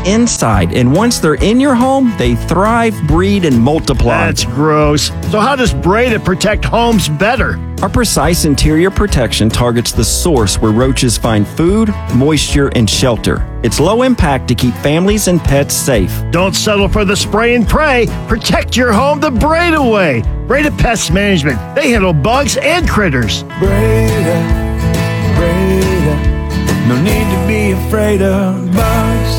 inside. And once they're in your home, they thrive, breed, and multiply. That's gross. So how does Breda protect homes better? Our precise interior protection targets the source where roaches find food, moisture, and shelter. It's low impact to keep families and pets safe. Don't settle for the spray and pray. Protect your home the Breda way. Breda Pest Management. They handle bugs and critters. Breda, no need to be afraid of bugs.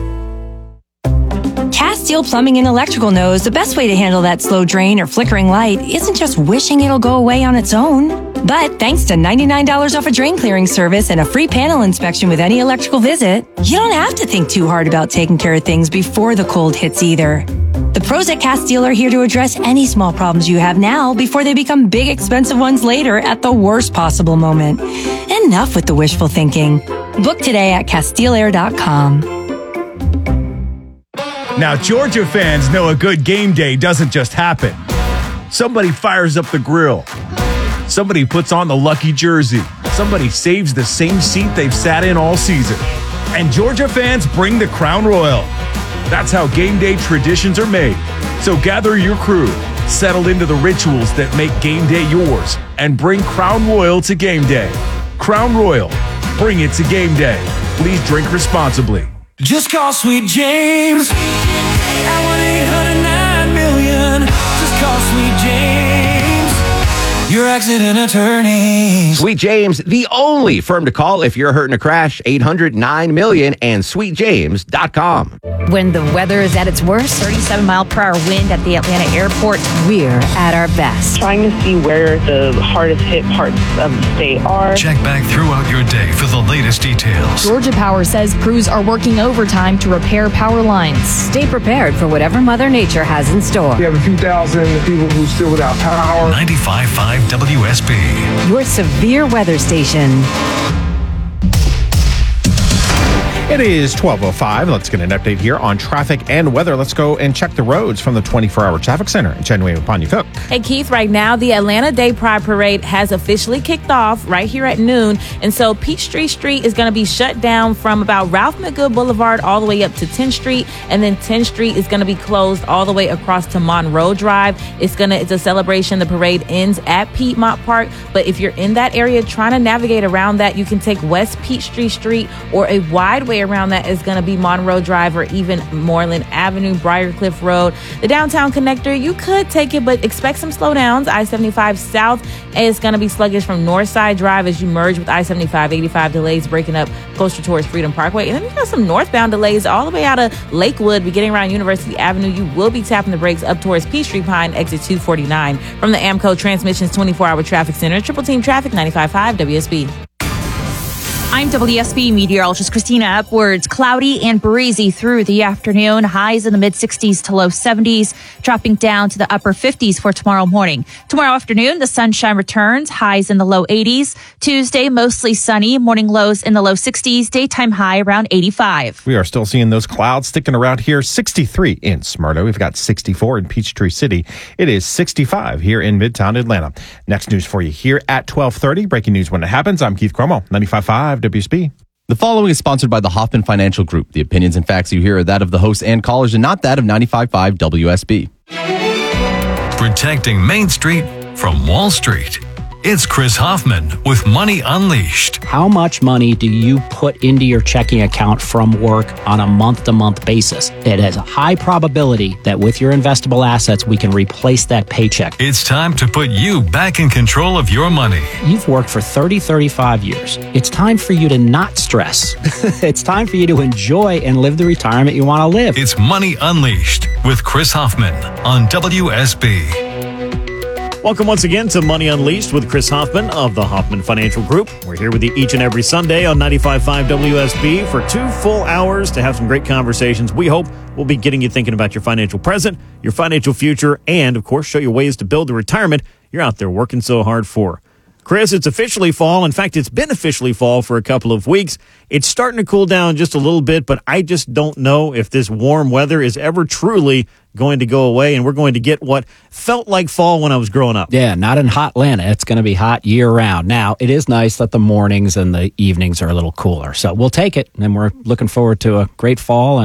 Castile Plumbing and Electrical knows the best way to handle that slow drain or flickering light isn't just wishing it'll go away on its own. But thanks to $99 off a drain clearing service and a free panel inspection with any electrical visit, you don't have to think too hard about taking care of things before the cold hits either. The pros at Castile are here to address any small problems you have now before they become big, expensive ones later at the worst possible moment. Enough with the wishful thinking. Book today at CastileAir.com. Now, Georgia fans know a good game day doesn't just happen. Somebody fires up the grill. Somebody puts on the lucky jersey. Somebody saves the same seat they've sat in all season. And Georgia fans bring the Crown Royal. That's how game day traditions are made. So gather your crew, settle into the rituals that make game day yours, and bring Crown Royal to game day. Crown Royal, bring it to game day. Please drink responsibly. Just call Sweet James at 1-800-9-million. Just call Sweet James, your accident attorneys. Sweet James, the only firm to call if you're hurt in a crash. 800-9-million and sweetjames.com. When the weather is at its worst, 37-mile-per-hour wind at the Atlanta airport, we're at our best. Trying to see where the hardest hit parts of the state are. Check back throughout your day for the latest details. Georgia Power says crews are working overtime to repair power lines. Stay prepared for whatever Mother Nature has in store. We have a few thousand people who are still without power. 95.5 WSB. Your severe weather station. It is 12:05. Let's get an update here on traffic and weather. Let's go and check the roads from the 24-hour traffic center in Genuine Ponyo Cook. Hey, Keith, right now, the Atlanta Day Pride Parade has officially kicked off right here at noon. And so Peachtree Street is going to be shut down from about Ralph McGill Boulevard all the way up to 10th Street. And then 10th Street is going to be closed all the way across to Monroe Drive. It's a celebration. The parade ends at Piedmont Park. But if you're in that area trying to navigate around that, you can take West Peachtree Street, or a wide way around that is going to be Monroe Drive, or even Moreland Avenue, Briarcliff Road. The downtown connector, you could take it, but expect some slowdowns. I-75 South is going to be sluggish from Northside Drive as you merge with I-75. 85 delays breaking up closer towards Freedom Parkway. And then you got some northbound delays all the way out of Lakewood, beginning around University Avenue. You will be tapping the brakes up towards Peachtree Pine, exit 249. From the AMCO Transmissions 24-hour traffic center, Triple Team Traffic, 95.5 WSB. I'm WSB meteorologist Christina Upwards. Cloudy and breezy through the afternoon. Highs in the mid-60s to low 70s, dropping down to the upper 50s for tomorrow morning. Tomorrow afternoon, the sunshine returns. Highs in the low 80s. Tuesday, mostly sunny. Morning lows in the low 60s. Daytime high around 85. We are still seeing those clouds sticking around here. 63 in Smyrna. We've got 64 in Peachtree City. It is 65 here in Midtown Atlanta. Next news for you here at 12:30. Breaking news when it happens. I'm Keith Cromo, 95.5 WSB. The following is sponsored by the Hoffman Financial Group. The opinions and facts you hear are that of the hosts and callers and not that of 95.5 WSB. Protecting Main Street from Wall Street. It's Chris Hoffman with Money Unleashed. How much money do you put into your checking account from work on a month-to-month basis? It has a high probability that with your investable assets, we can replace that paycheck. It's time to put you back in control of your money. You've worked for 35 years. It's time for you to not stress. It's time for you to enjoy and live the retirement you want to live. It's Money Unleashed with Chris Hoffman on WSB. Welcome once again to Money Unleashed with Chris Hoffman of the Hoffman Financial Group. We're here with you each and every Sunday on 95.5 WSB for 2 full hours to have some great conversations. We hope we'll be getting you thinking about your financial present, your financial future, and, of course, show you ways to build the retirement you're out there working so hard for. Chris, it's officially fall. In fact, it's been officially fall for a couple of weeks. It's starting to cool down just a little bit, but I just don't know if this warm weather is ever truly going to go away, and we're going to get what felt like fall when I was growing up. Yeah, not in hot Atlanta. It's going to be hot year-round. Now, it is nice that the mornings and the evenings are a little cooler, so we'll take it, and we're looking forward to a great fall and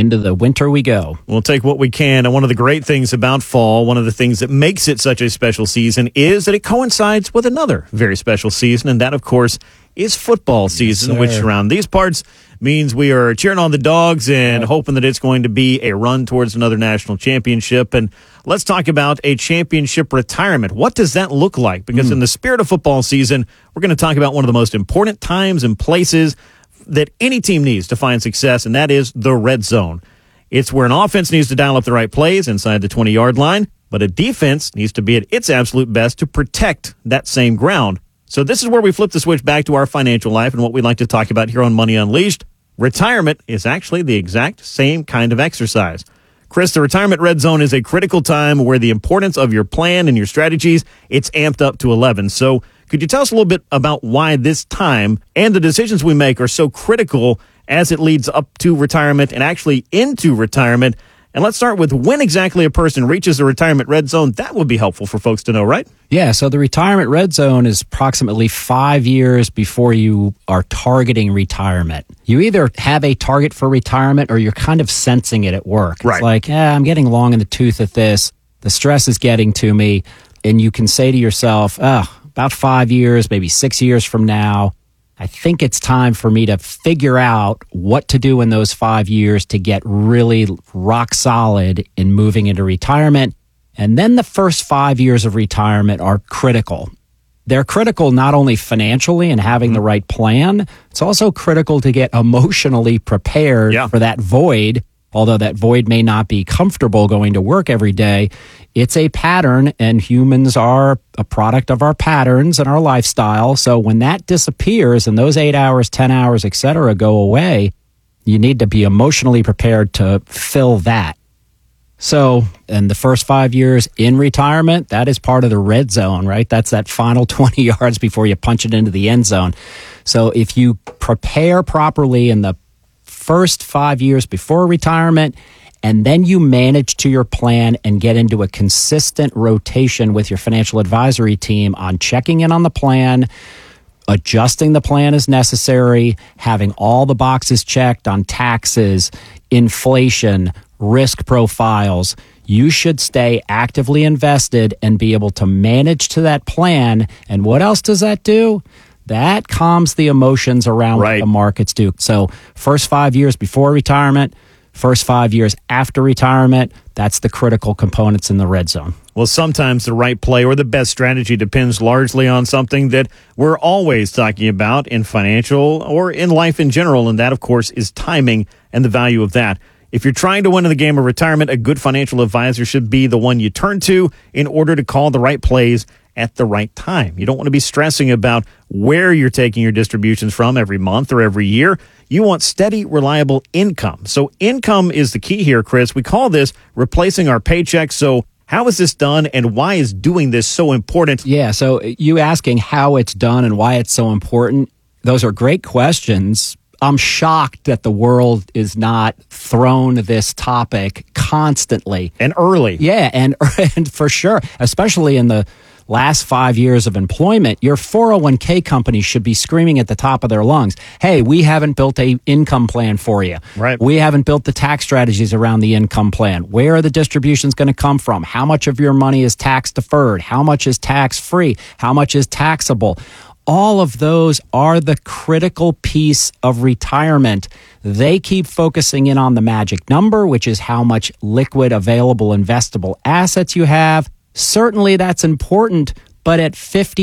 into the winter we go. We'll take what we can. And one of the great things about fall, one of the things that makes it such a special season is that it coincides with another very special season. And that, of course, is football season, which around these parts means we are cheering on the Dogs and hoping that it's going to be a run towards another national championship. And let's talk about a championship retirement. What does that look like? Because in the spirit of football season, we're going to talk about one of the most important times and places that any team needs to find success, and that is the red zone. It's where an offense needs to dial up the right plays inside the 20-yard line, but a defense needs to be at its absolute best to protect that same ground. So this is where we flip the switch back to our financial life and what we like to talk about here on Money Unleashed. Retirement is actually the exact same kind of exercise. Chris, the retirement red zone is a critical time where the importance of your plan and your strategies, it's amped up to 11. So could you tell us a little bit about why this time and the decisions we make are so critical as it leads up to retirement and actually into retirement? And let's start with when exactly a person reaches the retirement red zone. That would be helpful for folks to know, right? Yeah, so the retirement red zone is approximately 5 years before you are targeting retirement. You either have a target for retirement or you're kind of sensing it at work. Right. It's like, I'm getting long in the tooth at this. The stress is getting to me. And you can say to yourself, about 5 years, maybe 6 years from now, I think it's time for me to figure out what to do in those 5 years to get really rock solid in moving into retirement. And then the first 5 years of retirement are critical. They're critical not only financially and having the right plan, it's also critical to get emotionally prepared for that void. Although that void may not be comfortable going to work every day, it's a pattern, and humans are a product of our patterns and our lifestyle. So when that disappears and those 8 hours, 10 hours, et cetera, go away, you need to be emotionally prepared to fill that. So in the first 5 years in retirement, that is part of the red zone, right? That's that final 20 yards before you punch it into the end zone. So if you prepare properly in the first 5 years before retirement, and then you manage to your plan and get into a consistent rotation with your financial advisory team on checking in on the plan, adjusting the plan as necessary, having all the boxes checked on taxes, inflation, risk profiles, you should stay actively invested and be able to manage to that plan. And what else does that do? That calms the emotions around what the markets do. So first 5 years before retirement, first 5 years after retirement, that's the critical components in the red zone. Well, sometimes the right play or the best strategy depends largely on something that we're always talking about in financial or in life in general, and that, of course, is timing and the value of that. If you're trying to win in the game of retirement, a good financial advisor should be the one you turn to in order to call the right plays at the right time. You don't want to be stressing about where you're taking your distributions from every month or every year. You want steady, reliable income. So income is the key here, Chris. We call this replacing our paycheck. So how is this done, and why is doing this so important? Yeah, so you asking how it's done and why it's so important, those are great questions. I'm shocked that the world is not thrown this topic constantly. And early. Yeah, and for sure, especially in the last 5 years of employment, your 401k company should be screaming at the top of their lungs, hey, we haven't built a income plan for you. Right. We haven't built the tax strategies around the income plan. Where are the distributions going to come from? How much of your money is tax deferred? How much is tax free? How much is taxable? All of those are the critical piece of retirement. They keep focusing in on the magic number, which is how much liquid, available, investable assets you have. Certainly that's important, but at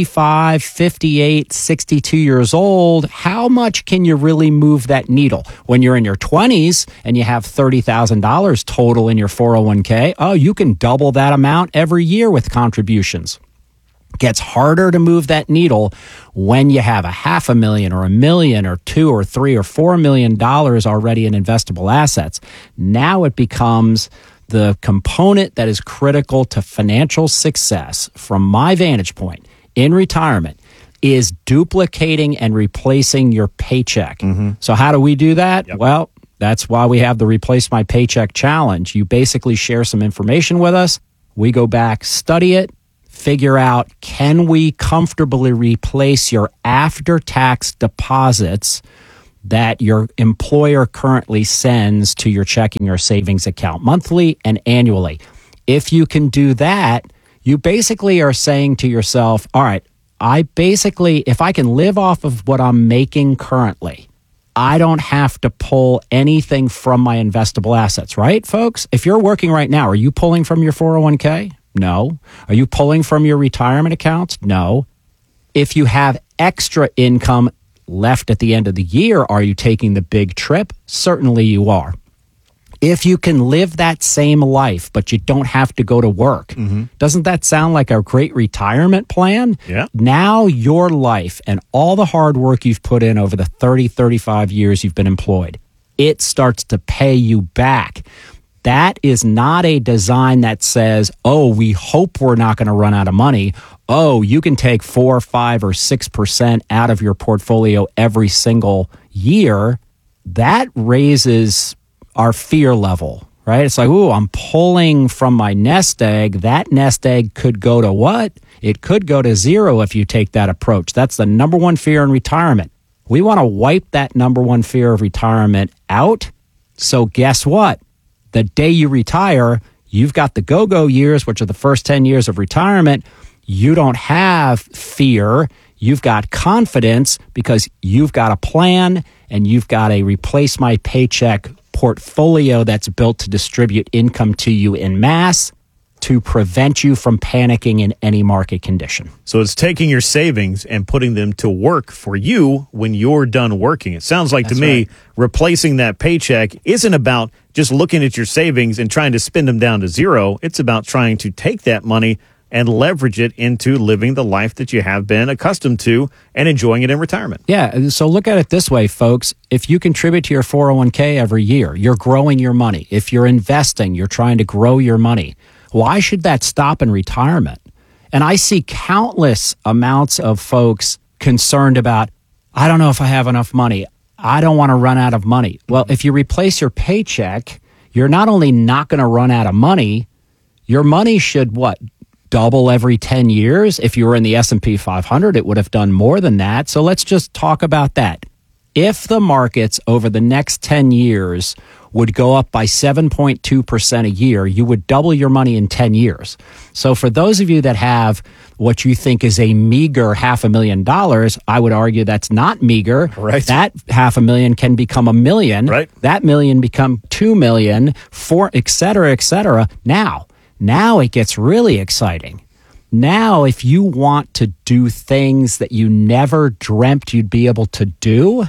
55, 58, 62 years old, how much can you really move that needle? When you're in your 20s and you have $30,000 total in your 401k, you can double that amount every year with contributions. Gets harder to move that needle when you have $500,000 or $1 million or $2 or $3 or $4 million already in investable assets. Now it becomes the component that is critical to financial success, from my vantage point, in retirement, is duplicating and replacing your paycheck. Mm-hmm. So how do we do that? Yep. Well, that's why we have the Replace My Paycheck Challenge. You basically share some information with us. We go back, study it, figure out, can we comfortably replace your after-tax deposits that your employer currently sends to your checking or savings account monthly and annually. If you can do that, you basically are saying to yourself, all right, if I can live off of what I'm making currently, I don't have to pull anything from my investable assets, right, folks? If you're working right now, are you pulling from your 401k? No. Are you pulling from your retirement accounts? No. If you have extra income left at the end of the year, are you taking the big trip? Certainly you are. If you can live that same life, but you don't have to go to work, doesn't that sound like a great retirement plan? Yeah. Now your life and all the hard work you've put in over the 30, 35 years you've been employed, it starts to pay you back. That is not a design that says, oh, we hope we're not going to run out of money. Oh, you can take 4, 5, or 6% out of your portfolio every single year. That raises our fear level, right? It's like, ooh, I'm pulling from my nest egg. That nest egg could go to what? It could go to zero if you take that approach. That's the number one fear in retirement. We want to wipe that number one fear of retirement out. So guess what? The day you retire, you've got the go-go years, which are the first 10 years of retirement. You don't have fear. You've got confidence because you've got a plan and you've got a replace my paycheck portfolio that's built to distribute income to you in mass to prevent you from panicking in any market condition. So it's taking your savings and putting them to work for you when you're done working. It sounds like to me, replacing that paycheck isn't about just looking at your savings and trying to spend them down to zero. It's about trying to take that money and leverage it into living the life that you have been accustomed to and enjoying it in retirement. Yeah, so look at it this way, folks. If you contribute to your 401k every year, you're growing your money. If you're investing, you're trying to grow your money. Why should that stop in retirement? And I see countless amounts of folks concerned about, I don't know if I have enough money. I don't want to run out of money. Well, if you replace your paycheck, you're not only not going to run out of money, your money should double every 10 years. If you were in the S&P 500, it would have done more than that. So let's just talk about that. If the markets over the next 10 years would go up by 7.2% a year, you would double your money in 10 years. So for those of you that have what you think is a meager $500,000, I would argue that's not meager. Right. That $500,000 can become $1 million. Right. That $1 million become $2 million, et cetera, et cetera. Now it gets really exciting. Now, if you want to do things that you never dreamt you'd be able to do,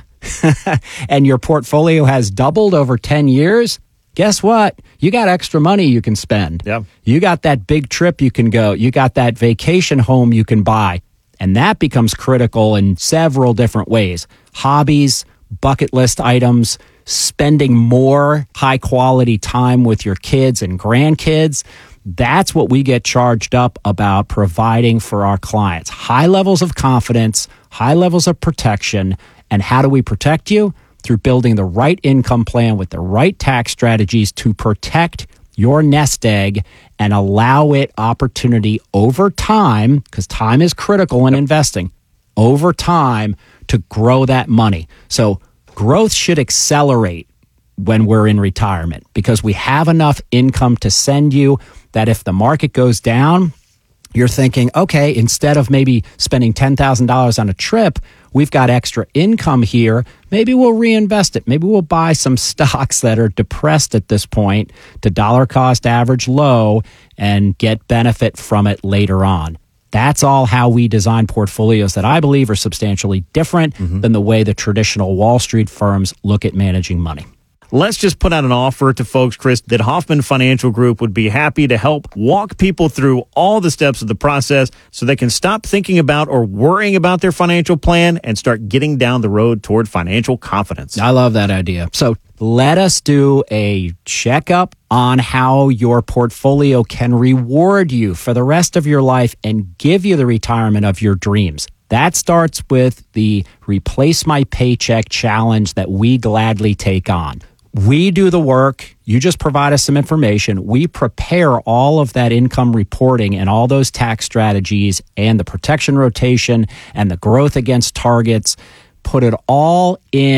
and your portfolio has doubled over 10 years, guess what? You got extra money you can spend. Yeah. You got that big trip you can go. You got that vacation home you can buy. And that becomes critical in several different ways. Hobbies, bucket list items, spending more high quality time with your kids and grandkids. That's what we get charged up about providing for our clients. High levels of confidence, high levels of protection. And how do we protect you? Through building the right income plan with the right tax strategies to protect your nest egg and allow it opportunity over time, because time is critical in investing, over time to grow that money. So growth should accelerate when we're in retirement because we have enough income to send you that if the market goes down, you're thinking, okay, instead of maybe spending $10,000 on a trip, we've got extra income here. Maybe we'll reinvest it. Maybe we'll buy some stocks that are depressed at this point to dollar cost average low and get benefit from it later on. That's all how we design portfolios that I believe are substantially different than the way the traditional Wall Street firms look at managing money. Let's just put out an offer to folks, Chris, that Hoffman Financial Group would be happy to help walk people through all the steps of the process so they can stop thinking about or worrying about their financial plan and start getting down the road toward financial confidence. I love that idea. So let us do a checkup on how your portfolio can reward you for the rest of your life and give you the retirement of your dreams. That starts with the Replace My Paycheck challenge that we gladly take on. We do the work. You just provide us some information. We prepare all of that income reporting and all those tax strategies and the protection rotation and the growth against targets, put it all in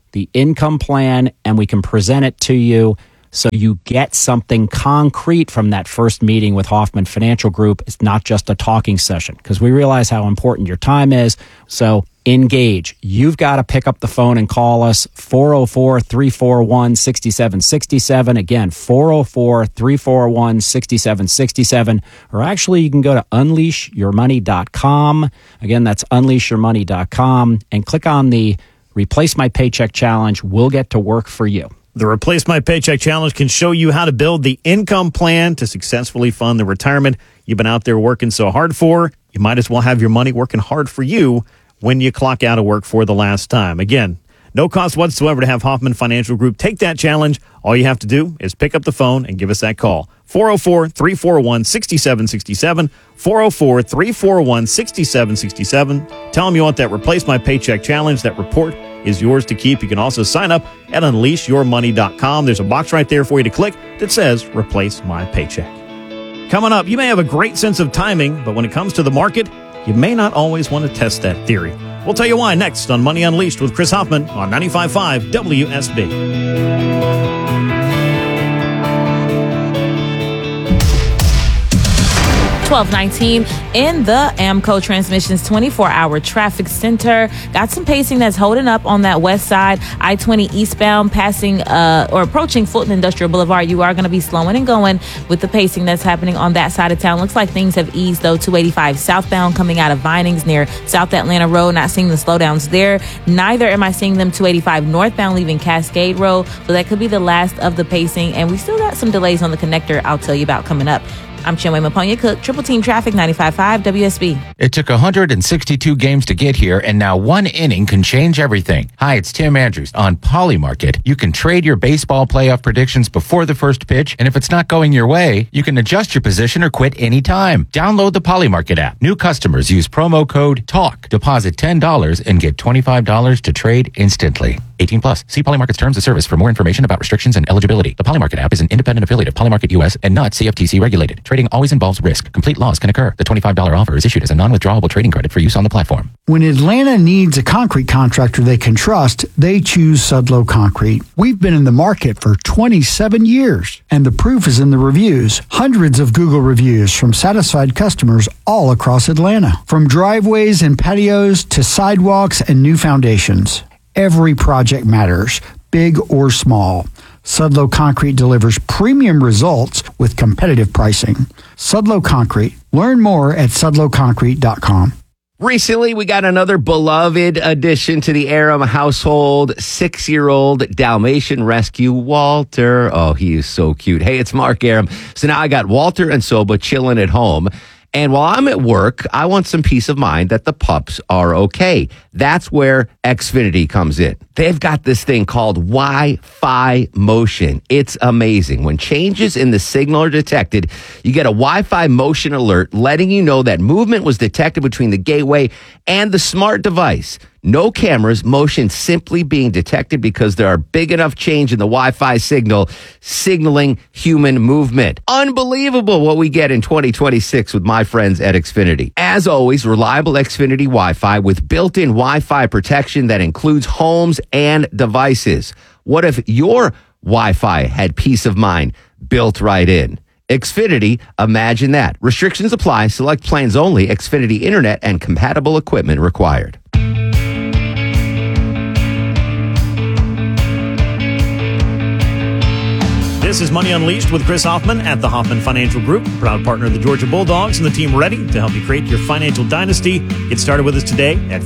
the income plan, and we can present it to you so you get something concrete from that first meeting with Hoffman Financial Group. It's not just a talking session, because we realize how important your time is. So engage. You've got to pick up the phone and call us, 404-341-6767. Again, 404-341-6767. Or actually, you can go to unleashyourmoney.com. Again, that's unleashyourmoney.com, and click on the Replace My Paycheck Challenge. We'll get to work for you. The Replace My Paycheck Challenge can show you how to build the income plan to successfully fund the retirement you've been out there working so hard for. You might as well have your money working hard for you when you clock out of work for the last time. Again, no cost whatsoever to have Hoffman Financial Group take that challenge. All you have to do is pick up the phone and give us that call. 404-341-6767. 404-341-6767. Tell them you want that Replace My Paycheck Challenge. That report is yours to keep. You can also sign up at unleashyourmoney.com. There's a box right there for you to click that says Replace My Paycheck. Coming up, you may have a great sense of timing, but when it comes to the market, you may not always want to test that theory. We'll tell you why next on Money Unleashed with Chris Hoffman on 95.5 WSB. 1219 in the AMCO Transmissions 24-hour traffic center. Got some pacing that's holding up on that west side, I-20 eastbound, passing or approaching Fulton Industrial Boulevard. You are going to be slowing and going with the pacing that's happening on that side of town. Looks like things have eased, though. 285 southbound coming out of Vinings near South Atlanta Road. Not seeing the slowdowns there. Neither am I seeing them 285 northbound leaving Cascade Road. So that could be the last of the pacing. And we still got some delays on the connector I'll tell you about coming up. I'm Chinwe Maponya-Cook, Triple Team Traffic, 95.5 WSB. It took 162 games to get here, and now one inning can change everything. Hi, it's Tim Andrews. On Polymarket, you can trade your baseball playoff predictions before the first pitch, and if it's not going your way, you can adjust your position or quit anytime. Download the Polymarket app. New customers use promo code TALK. Deposit $10 and get $25 to trade instantly. 18 plus. See Polymarket's terms of service for more information about restrictions and eligibility. The Polymarket app is an independent affiliate of Polymarket US and not CFTC regulated. Trading always involves risk. Complete loss can occur. The $25 offer is issued as a non-withdrawable trading credit for use on the platform. When Atlanta needs a concrete contractor they can trust, they choose Sudlow Concrete. We've been in the market for 27 years, and the proof is in the reviews. Hundreds of Google reviews from satisfied customers all across Atlanta. From driveways and patios to sidewalks and new foundations. Every project matters, big or small. Sudlow Concrete delivers premium results with competitive pricing. Sudlow Concrete. Learn more at sudlowconcrete.com. Recently, we got another beloved addition to the Aram household, 6-year-old Dalmatian rescue, Walter. Oh, he is so cute. Hey, it's Mark Aram. So now I got Walter and Soba chilling at home. And while I'm at work, I want some peace of mind that the pups are okay. That's where Xfinity comes in. They've got this thing called Wi-Fi motion. It's amazing. When changes in the signal are detected, you get a Wi-Fi motion alert letting you know that movement was detected between the gateway and the smart device. No cameras, motion simply being detected because there are big enough change in the Wi-Fi signal signaling human movement. Unbelievable what we get in 2026 with my friends at Xfinity. As always, reliable Xfinity Wi-Fi with built-in Wi-Fi protection that includes homes and devices. What if your Wi-Fi had peace of mind built right in? Xfinity, imagine that. Restrictions apply. Select plans only. Xfinity Internet and compatible equipment required. This is Money Unleashed with Chris Hoffman at the Hoffman Financial Group, proud partner of the Georgia Bulldogs, and the team ready to help you create your financial dynasty. Get started with us today at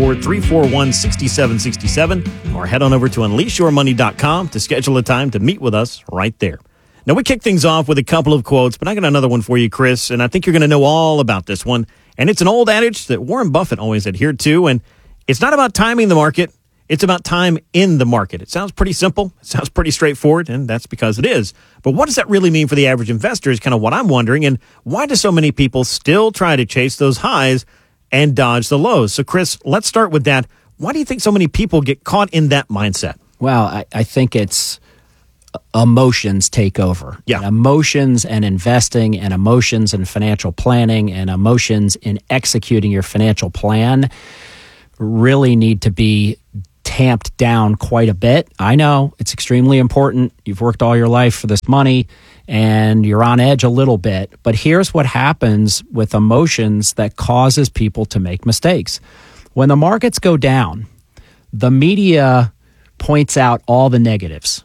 404-341-6767 or head on over to unleashyourmoney.com to schedule a time to meet with us right there. Now, we kick things off with a couple of quotes, but I got another one for you, Chris, and I think you're going to know all about this one. And it's an old adage that Warren Buffett always adhered to, and it's not about timing the market. It's about time in the market. It sounds pretty simple. It sounds pretty straightforward, and that's because it is. But what does that really mean for the average investor is kind of what I'm wondering, and why do so many people still try to chase those highs and dodge the lows? So, Chris, let's start with that. Why do you think so many people get caught in that mindset? Well, I think it's emotions take over. Yeah. And emotions and investing and emotions and financial planning and emotions in executing your financial plan really need to be tamped down quite a bit. I know it's extremely important. You've worked all your life for this money and you're on edge a little bit. But here's what happens with emotions that causes people to make mistakes. When the markets go down, the media points out all the negatives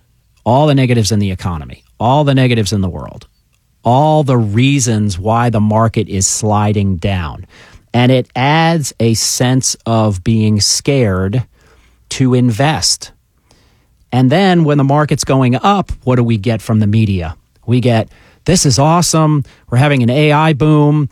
in the economy, all the negatives in the world, all the reasons why the market is sliding down. And it adds a sense of being scared to invest. And then when the market's going up, what do we get from the media? We get, this is awesome. We're having an AI boom,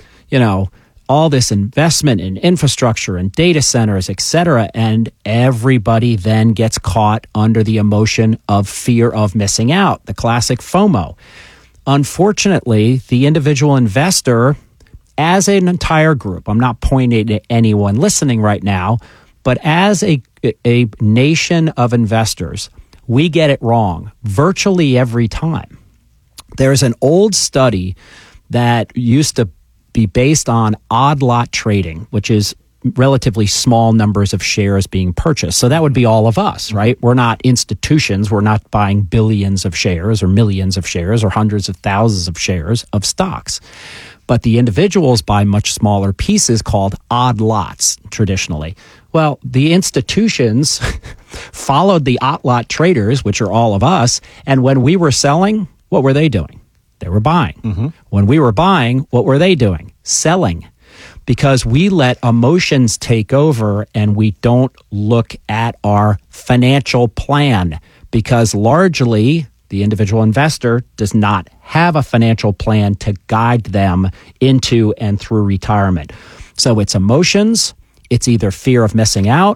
all this investment in infrastructure and data centers, et cetera. And everybody then gets caught under the emotion of fear of missing out, the classic FOMO. Unfortunately, the individual investor, as an entire group, I'm not pointing at anyone listening right now, but as a nation of investors, we get it wrong virtually every time. There's an old study that used to be based on odd lot trading, which is relatively small numbers of shares being purchased. So that would be all of us, right? We're not institutions. We're not buying billions of shares or millions of shares or hundreds of thousands of shares of stocks. But the individuals buy much smaller pieces called odd lots traditionally. Well, the institutions followed the odd lot traders, which are all of us. And when we were selling, what were they doing? They were buying. Mm-hmm. When we were buying, what were they doing? Selling. Because we let emotions take over and we don't look at our financial plan, because largely the individual investor does not have a financial plan to guide them into and through retirement. So it's emotions, it's either fear of missing out,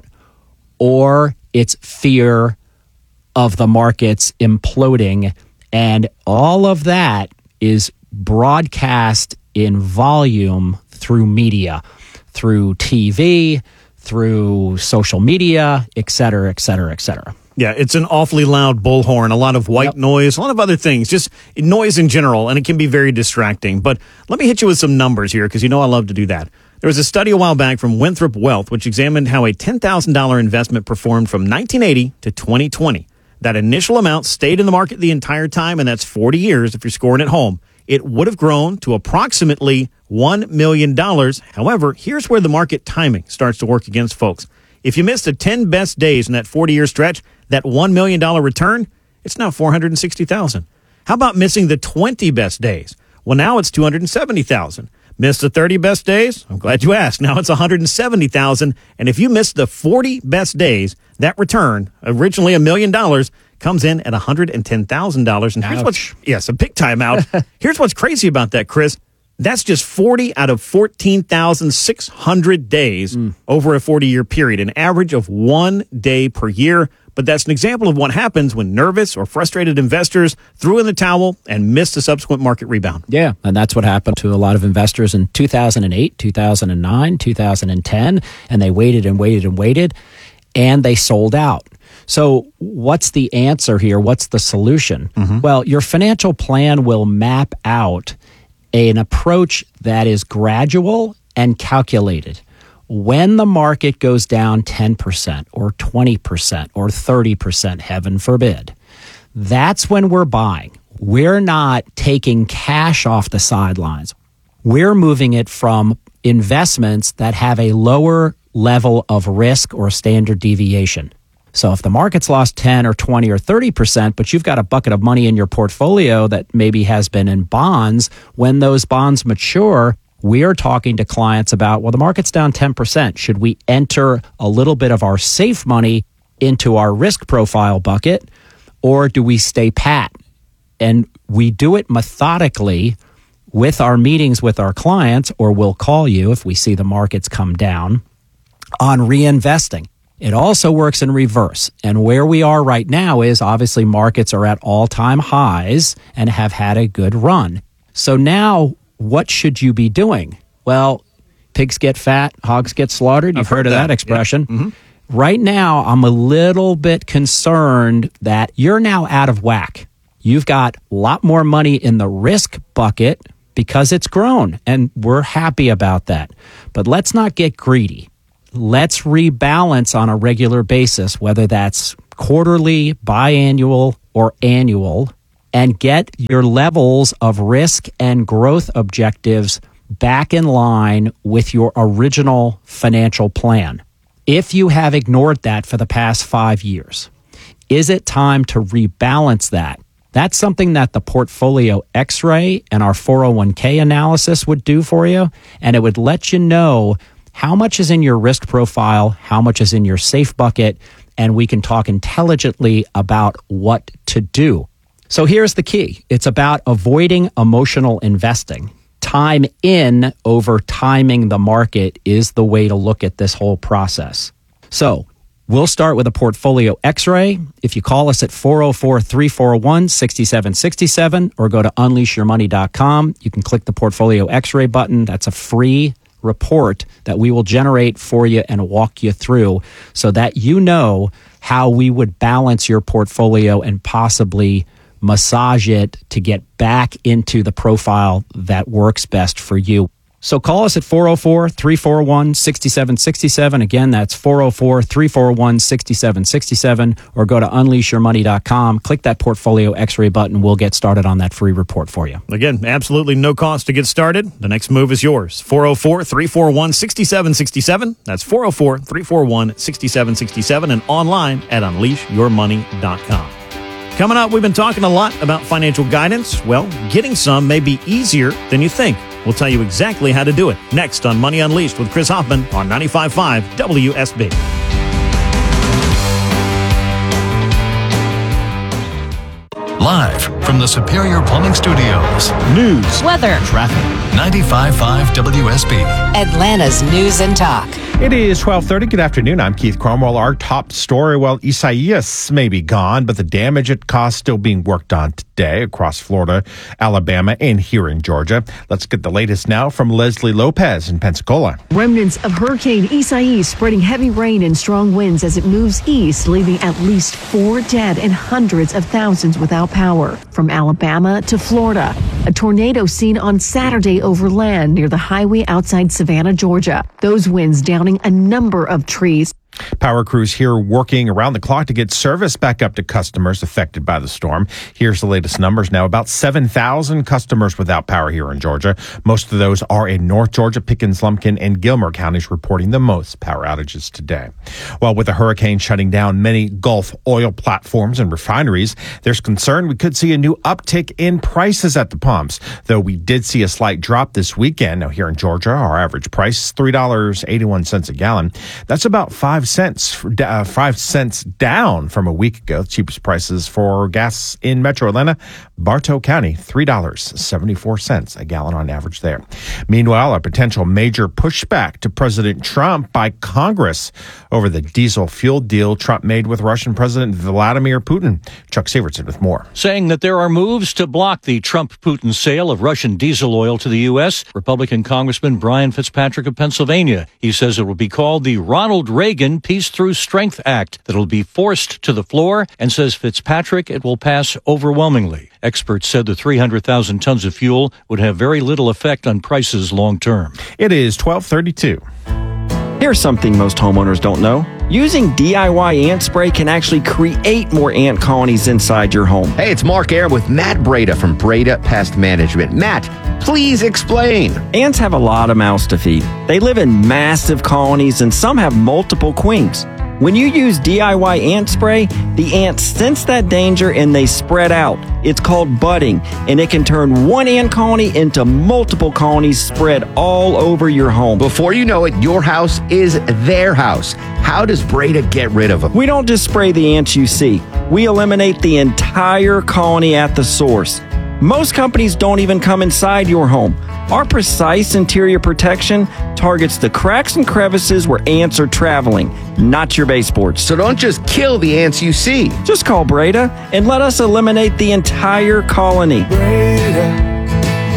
or it's fear of the markets imploding. And all of that is broadcast in volume through media, through TV, through social media, et cetera, et cetera, et cetera. Yeah, it's an awfully loud bullhorn, a lot of white noise, a lot of other things, just noise in general, and it can be very distracting. But let me hit you with some numbers here, because I love to do that. There was a study a while back from Winthrop Wealth, which examined how a $10,000 investment performed from 1980 to 2020. That initial amount stayed in the market the entire time, and that's 40 years if you're scoring at home. It would have grown to approximately $1 million. However, here's where the market timing starts to work against folks. If you missed the 10 best days in that 40-year stretch, that $1 million return, it's now $460,000. How about missing the 20 best days? Well, now it's $270,000. Missed the 30 best days? I'm glad you asked. Now it's $170,000. And if you missed the 40 best days, that return, originally $1 million, comes in at $110,000. And here's what's, a big timeout. Here's what's crazy about that, Chris. That's just 40 out of 14,600 days over a 40-year period, an average of 1 day per year. But that's an example of what happens when nervous or frustrated investors threw in the towel and missed the subsequent market rebound. Yeah, and that's what happened to a lot of investors in 2008, 2009, 2010, and they waited and waited and waited, and they sold out. So what's the answer here? What's the solution? Mm-hmm. Well, your financial plan will map out an approach that is gradual and calculated. When the market goes down 10% or 20% or 30%, heaven forbid, that's when we're buying. We're not taking cash off the sidelines. We're moving it from investments that have a lower level of risk or standard deviation. So if the market's lost 10 or 20 or 30%, but you've got a bucket of money in your portfolio that maybe has been in bonds, when those bonds mature, we are talking to clients about, well, the market's down 10%. Should we enter a little bit of our safe money into our risk profile bucket, or do we stay pat? And we do it methodically with our meetings with our clients, or we'll call you if we see the markets come down, on reinvesting. It also works in reverse. And where we are right now is obviously markets are at all-time highs and have had a good run. So now what should you be doing? Well, pigs get fat, hogs get slaughtered. You've heard of that expression. Yeah. Mm-hmm. Right now, I'm a little bit concerned that you're now out of whack. You've got a lot more money in the risk bucket because it's grown, and we're happy about that. But let's not get greedy. let's rebalance on a regular basis, whether that's quarterly, biannual, or annual, and get your levels of risk and growth objectives back in line with your original financial plan. If you have ignored that for the past 5 years, is it time to rebalance that? That's something that the Portfolio X-ray and our 401k analysis would do for you, and it would let you know how much is in your risk profile, how much is in your safe bucket, and we can talk intelligently about what to do. So here's the key. It's about avoiding emotional investing. Time in over timing the market is the way to look at this whole process. So we'll start with a Portfolio X-ray. If you call us at 404-341-6767 or go to unleashyourmoney.com, you can click the Portfolio X-ray button. That's a free report that we will generate for you and walk you through so that you know how we would balance your portfolio and possibly massage it to get back into the profile that works best for you. So call us at 404-341-6767. Again, that's 404-341-6767, or go to unleashyourmoney.com. Click that Portfolio X-ray button. We'll get started on that free report for you. Again, absolutely no cost to get started. The next move is yours. 404-341-6767. That's 404-341-6767 and online at unleashyourmoney.com. Coming up, we've been talking a lot about financial guidance. Well, getting some may be easier than you think. We'll tell you exactly how to do it next on Money Unleashed with Chris Hoffman on 95.5 WSB. Live from the Superior Plumbing Studios. News, weather, traffic. 95.5 WSB. Atlanta's News and Talk. It is 12:30. Good afternoon. I'm Keith Cromwell. Our top story, well, Isaias may be gone, but the damage it caused still being worked on today across Florida, Alabama, and here in Georgia. Let's get the latest now from Leslie Lopez in Pensacola. Remnants of Hurricane Isaias spreading heavy rain and strong winds as it moves east, leaving at least 4 dead and hundreds of thousands without power. From Alabama to Florida, a tornado seen on Saturday over land near the highway outside Savannah, Georgia. Those winds downing a number of trees. Power crews here working around the clock to get service back up to customers affected by the storm. Here's the latest numbers now. About 7,000 customers without power here in Georgia. Most of those are in North Georgia, Pickens, Lumpkin, and Gilmer counties reporting the most power outages today. Well, with the hurricane shutting down many Gulf oil platforms and refineries, there's concern we could see a new uptick in prices at the pumps, though we did see a slight drop this weekend. Now, here in Georgia, our average price is $3.81 a gallon. That's about 5 cents down from a week ago. The cheapest prices for gas in Metro Atlanta, Bartow County, $3.74 a gallon on average there. Meanwhile, a potential major pushback to President Trump by Congress over the diesel fuel deal Trump made with Russian President Vladimir Putin. Chuck Severson with more. Saying that there are moves to block the Trump-Putin sale of Russian diesel oil to the U.S., Republican Congressman Brian Fitzpatrick of Pennsylvania. He says it will be called the Ronald Reagan Peace Through Strength Act that will be forced to the floor, and says Fitzpatrick it will pass overwhelmingly. Experts said the 300,000 tons of fuel would have very little effect on prices long term. It is 12:32. Here's something most homeowners don't know. Using DIY ant spray can actually create more ant colonies inside your home. Hey, it's Mark Arum with Matt Breda from Breda Pest Management. Matt, please explain. Ants have a lot of mouths to feed. They live in massive colonies and some have multiple queens. When you use DIY ant spray, the ants sense that danger and they spread out. It's called budding, and it can turn one ant colony into multiple colonies spread all over your home. Before you know it, your house is their house. How does Breda get rid of them? We don't just spray the ants you see. We eliminate the entire colony at the source. Most companies don't even come inside your home. Our precise interior protection targets the cracks and crevices where ants are traveling, not your baseboards. So don't just kill the ants you see. Just call Breda and let us eliminate the entire colony. Breda,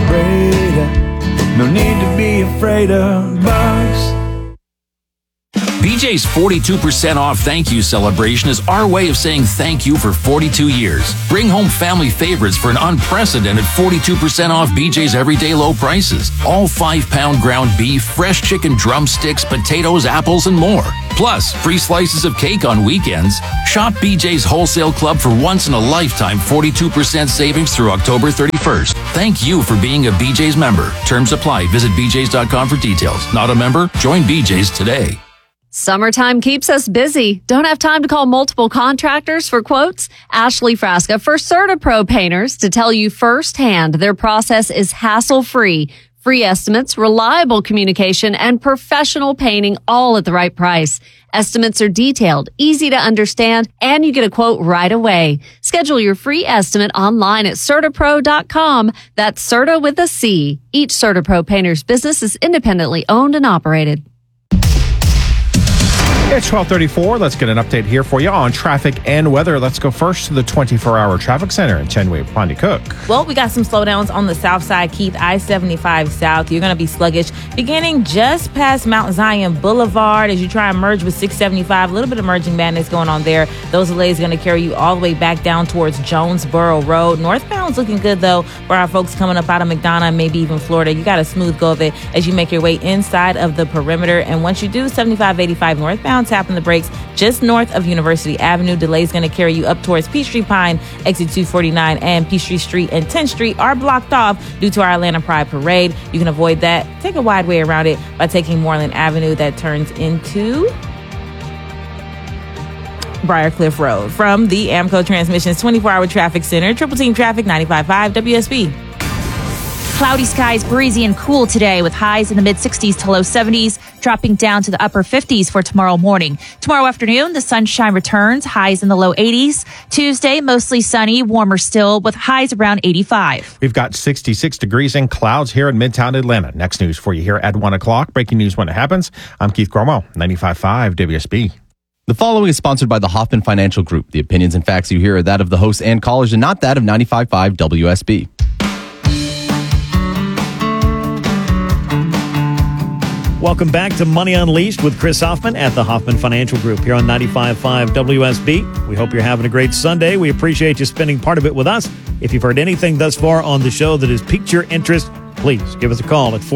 no need to be afraid of bugs. BJ's 42% off thank you celebration is our way of saying thank you for 42 years. Bring home family favorites for an unprecedented 42% off BJ's everyday low prices. All 5-pound ground beef, fresh chicken drumsticks, potatoes, apples, and more. Plus, free slices of cake on weekends. Shop BJ's Wholesale Club for once-in-a-lifetime 42% savings through October 31st. Thank you for being a BJ's member. Terms apply. Visit bjs.com for details. Not a member? Join BJ's today. Summertime keeps us busy. Don't have time to call multiple contractors for quotes? Ashley Frasca for CertaPro Painters to tell you firsthand their process is hassle-free. Free estimates, reliable communication, and professional painting all at the right price. Estimates are detailed, easy to understand, and you get a quote right away. Schedule your free estimate online at CertaPro.com. That's Certa with a C. Each CertaPro Painters business is independently owned and operated. It's 12:34. Let's get an update here for you on traffic and weather. Let's go first to the 24-hour traffic center in Chenway, Pondy Cook. Well, we got some slowdowns on the south side, Keith, I-75 south. You're going to be sluggish beginning just past Mount Zion Boulevard as you try and merge with 675. A little bit of merging madness going on there. Those delays are going to carry you all the way back down towards Jonesboro Road. Northbound's looking good, though, for our folks coming up out of McDonough, maybe even Florida. You got a smooth go of it as you make your way inside of the perimeter. And once you do, 75-85 northbound, tapping the brakes just north of University Avenue. Delays going to carry you up towards Peachtree Pine, exit 249, and Peachtree Street and 10th Street are blocked off due to our Atlanta Pride Parade. You can avoid that. Take a wide way around it by taking Moreland Avenue that turns into Briarcliff Road. From the Amco Transmissions 24-hour traffic center, Triple Team Traffic 95.5 WSB. Cloudy skies, breezy and cool today with highs in the mid-60s to low 70s, dropping down to the upper 50s for tomorrow morning. Tomorrow afternoon, the sunshine returns, highs in the low 80s. Tuesday, mostly sunny, warmer still with highs around 85. We've got 66 degrees and clouds here in Midtown Atlanta. Next news for you here at 1 o'clock. Breaking news when it happens. I'm Keith Cromwell, 95.5 WSB. The following is sponsored by the Hoffman Financial Group. The opinions and facts you hear are that of the hosts and callers and not that of 95.5 WSB. Welcome back to Money Unleashed with Chris Hoffman at the Hoffman Financial Group here on 95.5 WSB. We hope you're having a great Sunday. We appreciate you spending part of it with us. If you've heard anything thus far on the show that has piqued your interest, please give us a call at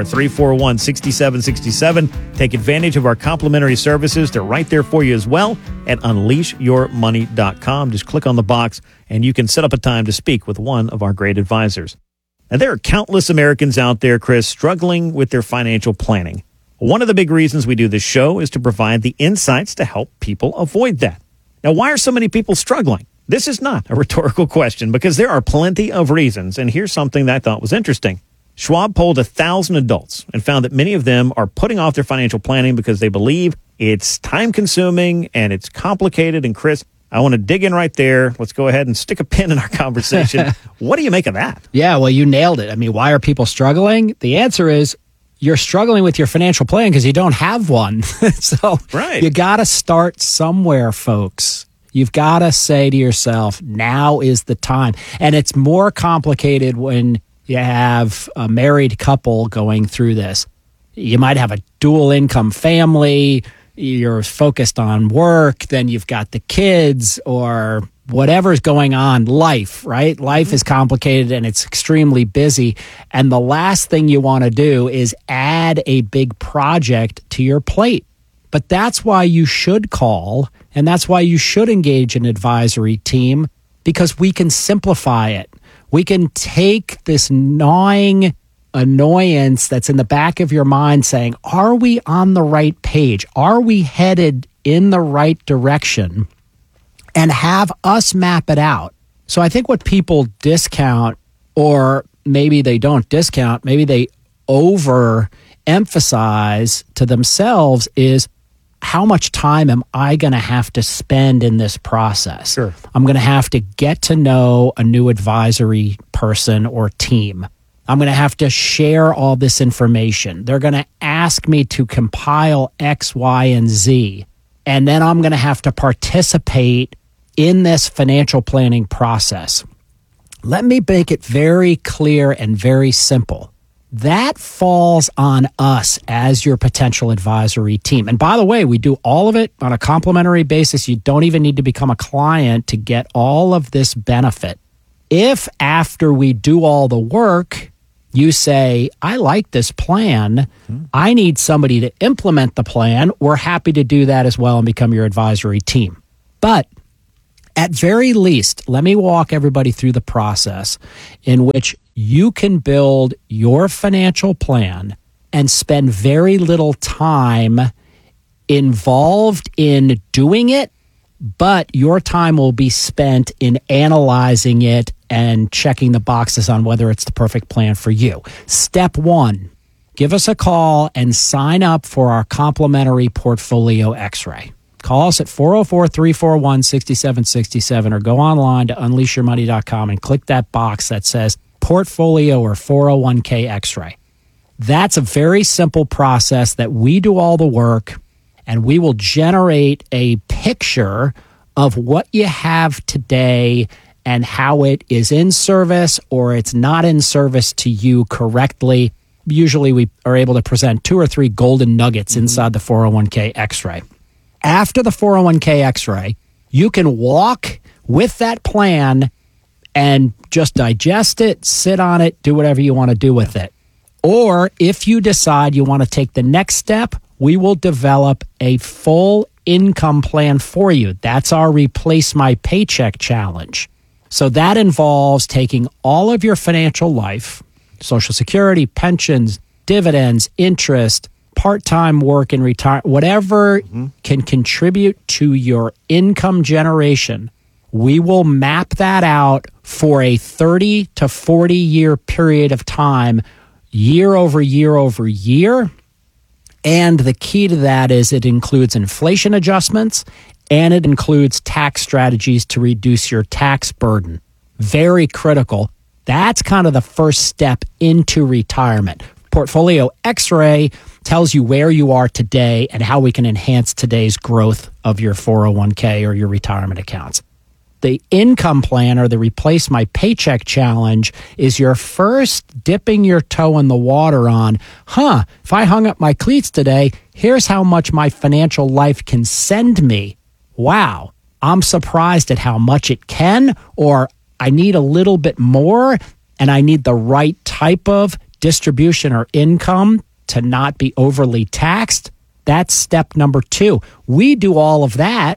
404-341-6767. Take advantage of our complimentary services. They're right there for you as well at unleashyourmoney.com. Just click on the box and you can set up a time to speak with one of our great advisors. Now, there are countless Americans out there, Chris, struggling with their financial planning. One of the big reasons we do this show is to provide the insights to help people avoid that. Now, why are so many people struggling? This is not a rhetorical question because there are plenty of reasons, and here's something that I thought was interesting. Schwab polled 1,000 adults and found that many of them are putting off their financial planning because they believe it's time-consuming and it's complicated. And, Chris, I want to dig in right there. Let's go ahead and stick a pin in our conversation. What do you make of that? Yeah, well, you nailed it. I mean, why are people struggling? The answer is you're struggling with your financial plan because you don't have one. So right. You got to start somewhere, folks. You've got to say to yourself, now is the time. And it's more complicated when you have a married couple going through this. You might have a dual income family. You're focused on work, then you've got the kids or whatever's going on, life, right? Life is complicated and it's extremely busy. And the last thing you want to do is add a big project to your plate. But that's why you should call and that's why you should engage an advisory team because we can simplify it. We can take this gnawing annoyance that's in the back of your mind saying, are we on the right page? Are we headed in the right direction? And have us map it out. So I think what people discount, or maybe they don't discount, maybe they overemphasize to themselves is how much time am I going to have to spend in this process? Sure. I'm going to have to get to know a new advisory person or team. I'm going to have to share all this information. They're going to ask me to compile X, Y, and Z. And then I'm going to have to participate in this financial planning process. Let me make it very clear and very simple. that falls on us as your potential advisory team. And by the way, we do all of it on a complimentary basis. You don't even need to become a client to get all of this benefit. If after we do all the work, you say, I like this plan, I need somebody to implement the plan, we're happy to do that as well and become your advisory team. But at very least, let me walk everybody through the process in which you can build your financial plan and spend very little time involved in doing it, but your time will be spent in analyzing it and checking the boxes on whether it's the perfect plan for you. Step one, give us a call and sign up for our complimentary portfolio x-ray. Call us at 404-341-6767 or go online to unleashyourmoney.com and click that box that says portfolio or 401k x-ray. That's a very simple process that we do all the work, and we will generate a picture of what you have today and how it is in service or it's not in service to you correctly. Usually we are able to present 2 or 3 golden nuggets inside the 401k x-ray. After the 401k x-ray, you can walk with that plan and just digest it, sit on it, do whatever you want to do with it. Or if you decide you want to take the next step, we will develop a full income plan for you. That's our Replace My Paycheck Challenge. So that involves taking all of your financial life, Social Security, pensions, dividends, interest, part-time work and retire, whatever can contribute to your income generation. We will map that out for a 30 to 40 year period of time, year over year over year. And the key to that is it includes inflation adjustments and it includes tax strategies to reduce your tax burden. Very critical. That's kind of the first step into retirement. Portfolio X-ray tells you where you are today and how we can enhance today's growth of your 401k or your retirement accounts. The income plan or the Replace My Paycheck Challenge is your first dipping your toe in the water on, if I hung up my cleats today, here's how much my financial life can send me. Wow, I'm surprised at how much it can, or I need a little bit more and I need the right type of distribution or income to not be overly taxed. That's step number 2. We do all of that.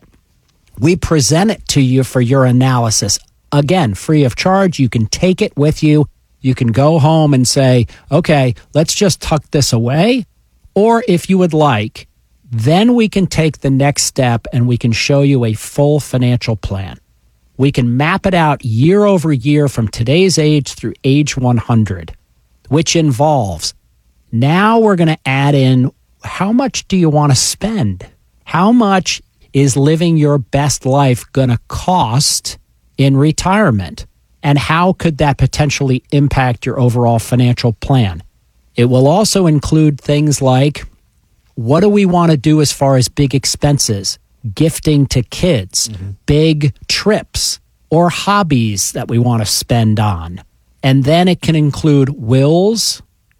We present it to you for your analysis. Again, free of charge. You can take it with you. You can go home and say, okay, let's just tuck this away. Or if you would like, then we can take the next step and we can show you a full financial plan. We can map it out year over year from today's age through age 100, which involves, now we're going to add in, how much do you want to spend? How much is living your best life going to cost in retirement? And how could that potentially impact your overall financial plan? It will also include things like, what do we want to do as far as big expenses, gifting to kids, big trips, or hobbies that we want to spend on? And then it can include wills,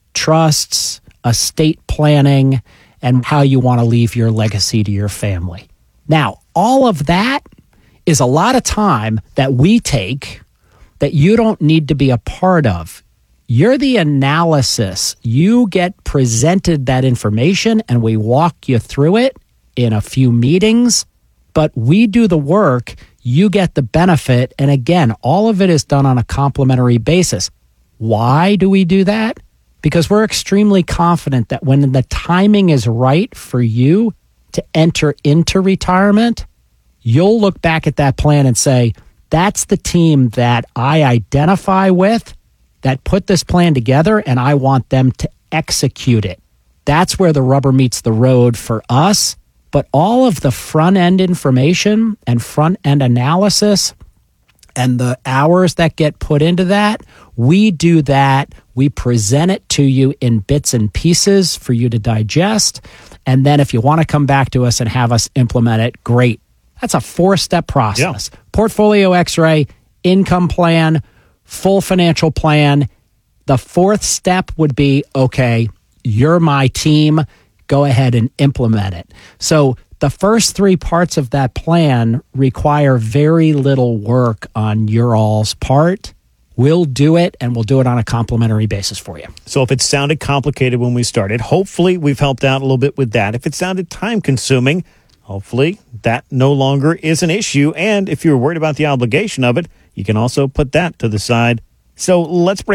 trusts, estate planning, and how you want to leave your legacy to your family. Now, all of that is a lot of time that we take that you don't need to be a part of. You're the analysis. You get presented that information and we walk you through it in a few meetings, but we do the work. You get the benefit. And again, all of it is done on a complimentary basis. Why do we do that? Because we're extremely confident that when the timing is right for you to enter into retirement, you'll look back at that plan and say, that's the team that I identify with that put this plan together and I want them to execute it. That's where the rubber meets the road for us. But all of the front end information and front end analysis and the hours that get put into that, we do that. We present it to you in bits and pieces for you to digest. And then if you want to come back to us and have us implement it, great. That's a 4-step process. Yeah. Portfolio X-ray, income plan, full financial plan, The fourth step would be, okay, you're my team. Go ahead and implement it. So the first three parts of that plan require very little work on your all's part. We'll do it, and we'll do it on a complimentary basis for you. So if it sounded complicated when we started, hopefully we've helped out a little bit with that. If it sounded time-consuming, hopefully that no longer is an issue. And if you're worried about the obligation of it, you can also put that to the side. So let's break